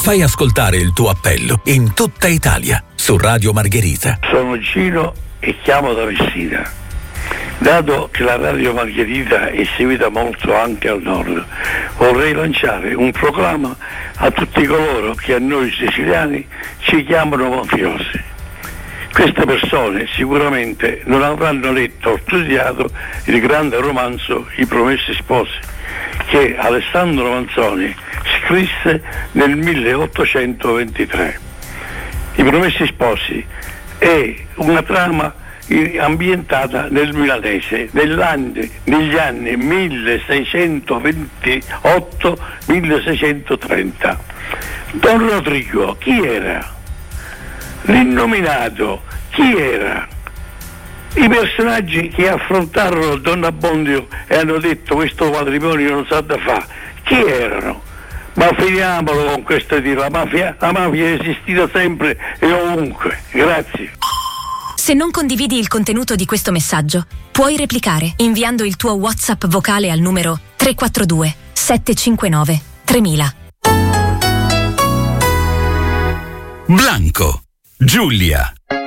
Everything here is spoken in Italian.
Fai ascoltare il tuo appello in tutta Italia su Radio Margherita. Sono Gino e chiamo da Messina. Dato che la Radio Margherita è seguita molto anche al nord, vorrei lanciare un proclama a tutti coloro che a noi siciliani ci chiamano mafiosi. Queste persone sicuramente non avranno letto o studiato il grande romanzo I Promessi Sposi, che Alessandro Manzoni scrisse nel 1823. I Promessi Sposi è una trama ambientata nel milanese negli anni 1628-1630. Don Rodrigo chi era? L'innominato chi era? I personaggi che affrontarono Don Abbondio e hanno detto questo matrimonio non sa da fa, chi erano? Ma finiamolo con questo dire, la mafia è esistita sempre e ovunque. Grazie. Se non condividi il contenuto di questo messaggio, puoi replicare inviando il tuo WhatsApp vocale al numero 342 759 3000. Blanco, Giulia.